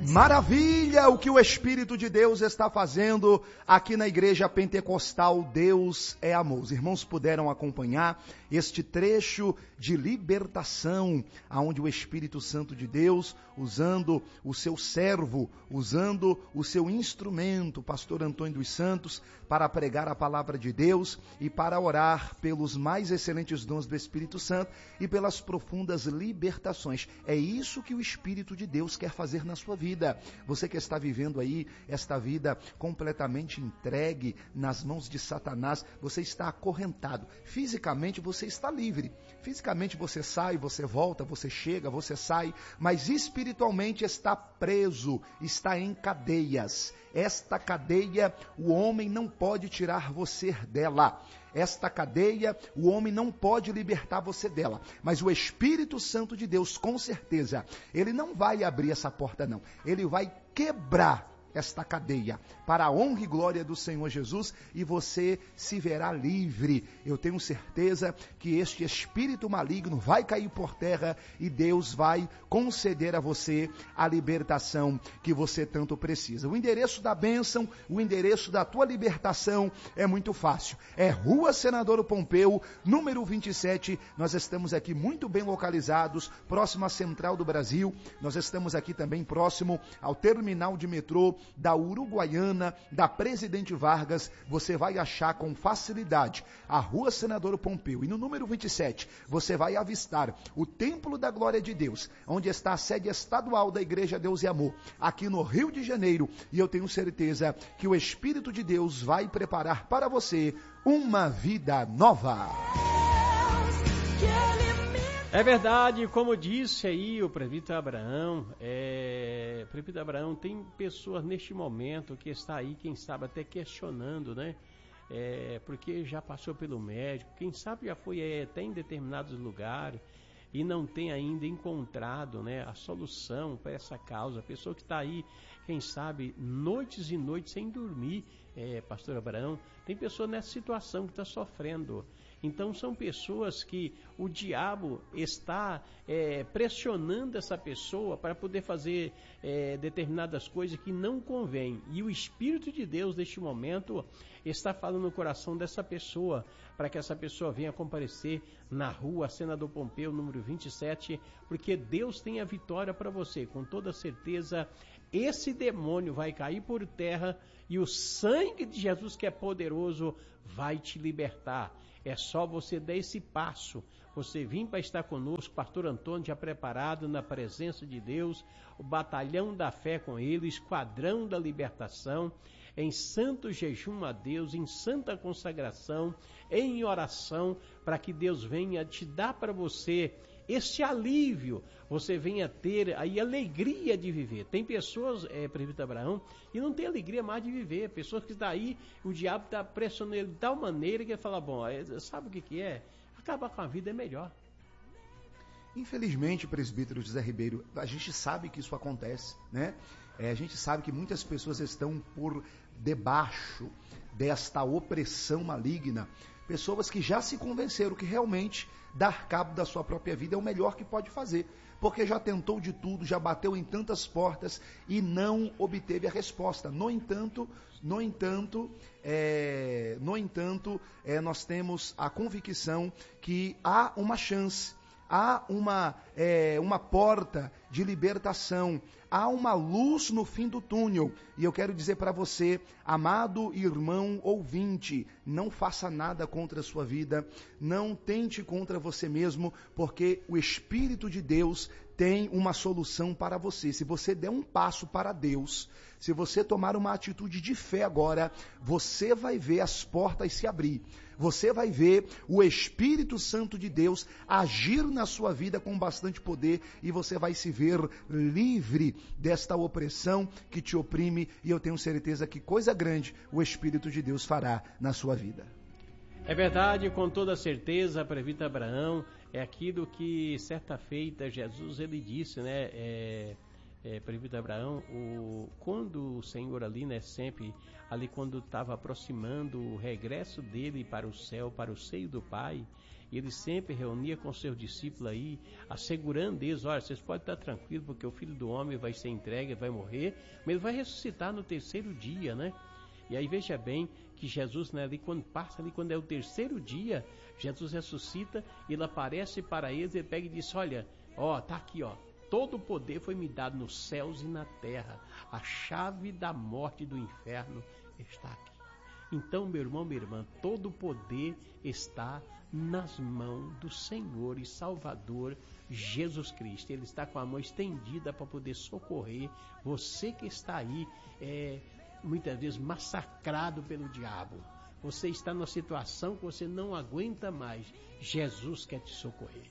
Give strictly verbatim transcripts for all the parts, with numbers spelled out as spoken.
Maravilha o que o Espírito de Deus está fazendo aqui na Igreja Pentecostal Deus é Amor. Os irmãos puderam acompanhar este trecho de libertação, aonde o Espírito Santo de Deus, usando o seu servo, usando o seu instrumento, o pastor Antônio dos Santos, para pregar a palavra de Deus e para orar pelos mais excelentes dons do Espírito Santo e pelas profundas libertações. É isso que o Espírito de Deus quer fazer na sua vida. Você que está vivendo aí esta vida completamente entregue nas mãos de Satanás, você está acorrentado. Fisicamente você está livre. Fisicamente você sai, você volta, você chega, você sai, mas espiritualmente está preso, está em cadeias. Esta cadeia, o homem não pode tirar você dela. Esta cadeia, o homem não pode libertar você dela. Mas o Espírito Santo de Deus, com certeza, ele não vai abrir essa porta, não. Ele vai quebrar esta cadeia, para a honra e glória do Senhor Jesus, e você se verá livre. Eu tenho certeza que este espírito maligno vai cair por terra e Deus vai conceder a você a libertação que você tanto precisa. O endereço da bênção, o endereço da tua libertação é muito fácil. É Rua Senador Pompeu, número vinte e sete. Nós estamos aqui muito bem localizados, próximo à Central do Brasil. Nós estamos aqui também próximo ao terminal de metrô da Uruguaiana, da Presidente Vargas. Você vai achar com facilidade a Rua Senador Pompeu. E no número vinte e sete, você vai avistar o Templo da Glória de Deus, onde está a sede estadual da Igreja Deus e Amor, aqui no Rio de Janeiro. E eu tenho certeza que o Espírito de Deus vai preparar para você uma vida nova. É verdade, como disse aí o prefeito Abraão, é, prefeito Abraão, tem pessoas neste momento que está aí, quem sabe até questionando, né? É, porque já passou pelo médico, quem sabe já foi é, até em determinados lugares e não tem ainda encontrado, né, a solução para essa causa. A pessoa que está aí, quem sabe, noites e noites sem dormir, é, pastor Abraão, tem pessoa nessa situação que está sofrendo. Então são pessoas que o diabo está é, pressionando essa pessoa para poder fazer é, determinadas coisas que não convém. E o Espírito de Deus, neste momento, está falando no coração dessa pessoa, para que essa pessoa venha comparecer na Rua Senador Pompeu, número vinte e sete, porque Deus tem a vitória para você. Com toda certeza, esse demônio vai cair por terra e o sangue de Jesus, que é poderoso, vai te libertar. É só você dar esse passo, você vir para estar conosco, pastor Antônio já preparado na presença de Deus, o batalhão da fé com ele, o esquadrão da libertação, em santo jejum a Deus, em santa consagração, em oração, para que Deus venha te dar para você esse alívio, você venha ter aí alegria de viver. Tem pessoas, é, prefeito Abraão, que não tem alegria mais de viver, pessoas que estão aí, o diabo está pressionando ele de tal maneira que ele fala, bom, sabe o que que é? Acabar com a vida é melhor. Infelizmente, presbítero José Ribeiro, a gente sabe que isso acontece, né? É, a gente sabe que muitas pessoas estão por debaixo desta opressão maligna, pessoas que já se convenceram que realmente dar cabo da sua própria vida é o melhor que pode fazer, porque já tentou de tudo, já bateu em tantas portas e não obteve a resposta. No entanto, no entanto, é, no entanto, é, nós temos a convicção que há uma chance, há uma, é, uma porta de libertação, há uma luz no fim do túnel. E eu quero dizer para você, amado irmão ouvinte, não faça nada contra a sua vida, não tente contra você mesmo, porque o Espírito de Deus tem uma solução para você. Se você der um passo para Deus, se você tomar uma atitude de fé agora, você vai ver as portas se abrir. Você vai ver o Espírito Santo de Deus agir na sua vida com bastante poder e você vai se ver livre desta opressão que te oprime, e eu tenho certeza que coisa grande o Espírito de Deus fará na sua vida. É verdade, com toda certeza, prefeito Abraão, é aquilo que certa feita Jesus ele disse, né? É, é, presbítero Abraão, o, quando o Senhor ali, né, sempre, ali quando estava aproximando o regresso dele para o céu, para o seio do Pai, ele sempre reunia com seus discípulos aí, assegurando eles, olha, vocês podem estar tranquilos, porque o Filho do Homem vai ser entregue, vai morrer, mas ele vai ressuscitar no terceiro dia, né? E aí veja bem que Jesus, né, ali quando passa, ali quando é o terceiro dia, Jesus ressuscita, ele aparece para eles, ele pega e diz, olha, ó, tá aqui, ó, todo o poder foi me dado nos céus e na terra, a chave da morte e do inferno está aqui. Então, meu irmão, minha irmã, todo o poder está nas mãos do Senhor e Salvador Jesus Cristo. Ele está com a mão estendida para poder socorrer você que está aí, é, muitas vezes massacrado pelo diabo. Você está numa situação que você não aguenta mais. Jesus quer te socorrer.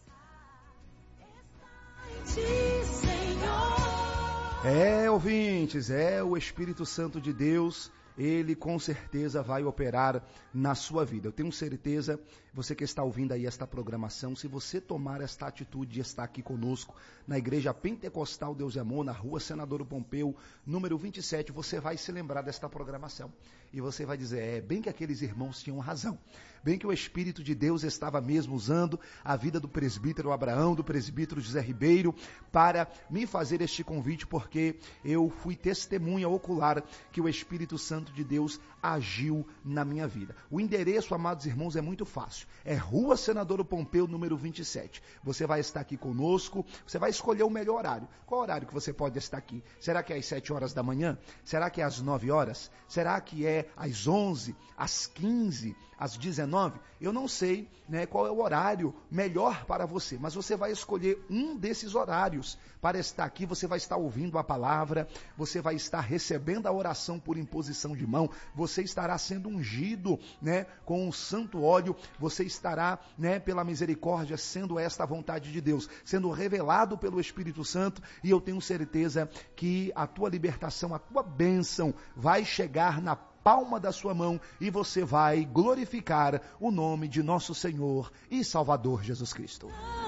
É, ouvintes, é o Espírito Santo de Deus. Ele com certeza vai operar na sua vida. Eu tenho certeza, você que está ouvindo aí esta programação, se você tomar esta atitude de estar aqui conosco na Igreja Pentecostal Deus é Amor, na Rua Senador Pompeu, número vinte e sete, você vai se lembrar desta programação. E você vai dizer, é, bem que aqueles irmãos tinham razão. Bem que o Espírito de Deus estava mesmo usando a vida do presbítero Abraão, do presbítero José Ribeiro, para me fazer este convite, porque eu fui testemunha ocular que o Espírito Santo de Deus agiu na minha vida. O endereço, amados irmãos, é muito fácil. É Rua Senador Pompeu, número vinte e sete. Você vai estar aqui conosco, você vai escolher o melhor horário. Qual horário que você pode estar aqui? Será que é às sete horas da manhã? Será que é às nove horas? Será que é às onze, às quinze, às dezenove? Eu não sei, né, qual é o horário melhor para você, mas você vai escolher um desses horários para estar aqui. Você vai estar ouvindo a palavra, você vai estar recebendo a oração por imposição de mão, você estará sendo ungido, né, com o santo óleo, você estará, né, pela misericórdia, sendo esta a vontade de Deus, sendo revelado pelo Espírito Santo, e eu tenho certeza que a tua libertação, a tua bênção vai chegar na palma da sua mão e você vai glorificar o nome de nosso Senhor e Salvador Jesus Cristo.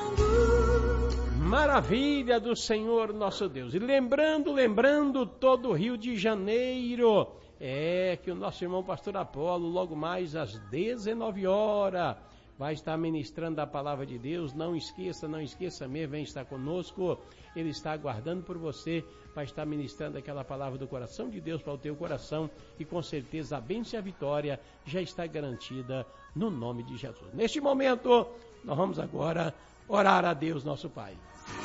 Maravilha do Senhor nosso Deus. E lembrando, lembrando todo o Rio de Janeiro, é que o nosso irmão pastor Apolo, logo mais às dezenove horas, vai estar ministrando a palavra de Deus. Não esqueça, não esqueça mesmo, vem estar conosco. Ele está aguardando por você, vai estar ministrando aquela palavra do coração de Deus para o teu coração, e com certeza a bênção e a vitória já está garantida no nome de Jesus. Neste momento, nós vamos agora orar a Deus nosso Pai.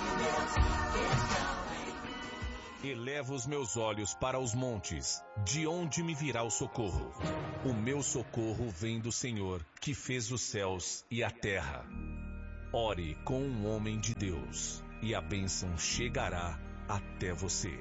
Elevo os meus olhos para os montes, de onde me virá o socorro? O meu socorro vem do Senhor, que fez os céus e a terra. Ore com um homem de Deus, e a bênção chegará até você.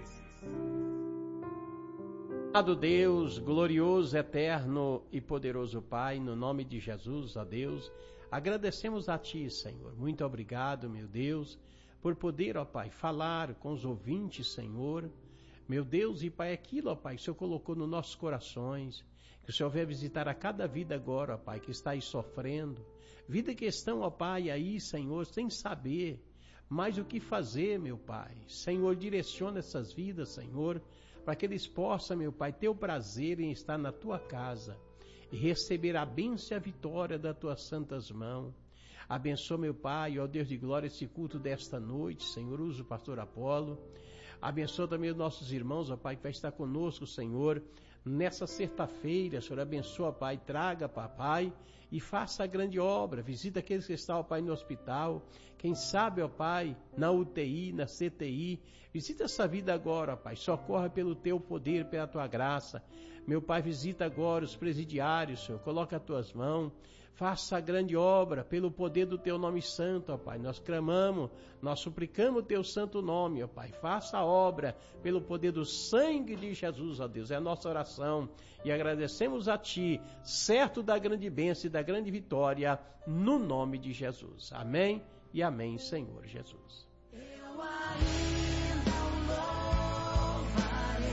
Amado Deus, glorioso, eterno e poderoso Pai, no nome de Jesus, a Deus, agradecemos a Ti, Senhor. Muito obrigado, meu Deus, por poder, ó Pai, falar com os ouvintes, Senhor. Meu Deus e Pai, aquilo, ó Pai, que o Senhor colocou nos nossos corações, que o Senhor vai visitar a cada vida agora, ó Pai, que está aí sofrendo. Vida que estão, ó Pai, aí, Senhor, sem saber mais o que fazer, meu Pai. Senhor, direciona essas vidas, Senhor, para que eles possam, meu Pai, ter o prazer em estar na Tua casa e receber a bênção e a vitória das Tuas santas mãos. Abençoa, meu Pai, ó Deus de glória, esse culto desta noite, Senhor, usa o pastor Apolo. Abençoa também os nossos irmãos, ó Pai, que vai estar conosco, Senhor, nessa sexta-feira. Senhor, abençoa, Pai, traga, Papai, e faça a grande obra. Visita aqueles que estão, ó Pai, no hospital, quem sabe, ó Pai, na U T I, na C T I. Visita essa vida agora, ó Pai, socorra pelo Teu poder, pela Tua graça. Meu Pai, visita agora os presidiários, Senhor, coloca as Tuas mãos. Faça a grande obra pelo poder do Teu nome santo, ó Pai. Nós clamamos, nós suplicamos o Teu santo nome, ó Pai. Faça a obra pelo poder do sangue de Jesus, ó Deus. É a nossa oração e agradecemos a Ti, certo da grande bênção e da grande vitória, no nome de Jesus. Amém e amém, Senhor Jesus. Eu ainda louvarei,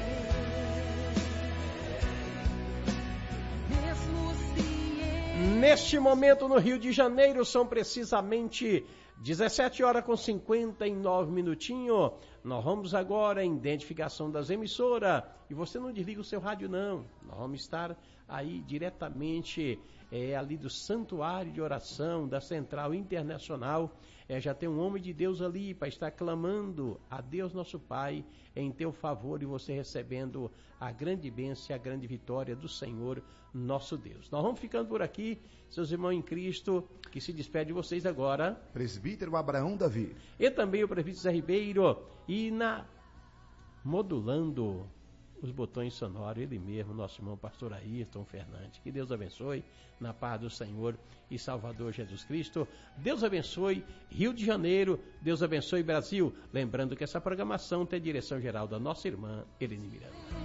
mesmo se... Neste momento no Rio de Janeiro são precisamente dezessete horas com cinquenta e nove minutinhos. Nós vamos agora em identificação das emissoras. E você não desliga o seu rádio, não. Nós vamos estar aí diretamente é, ali do Santuário de Oração da Central Internacional. É, já tem um homem de Deus ali para estar clamando a Deus nosso Pai em teu favor e você recebendo a grande bênção e a grande vitória do Senhor nosso Deus. Nós vamos ficando por aqui, seus irmãos em Cristo, que se despede de vocês agora. Presbítero Abraão Davi. E também o presbítero Zé Ribeiro. E na modulando os botões sonoros, ele mesmo, nosso irmão pastor Ayrton Fernandes. Que Deus abençoe, na paz do Senhor e Salvador Jesus Cristo. Deus abençoe Rio de Janeiro, Deus abençoe Brasil. Lembrando que essa programação tem direção geral da nossa irmã Eleni Miranda.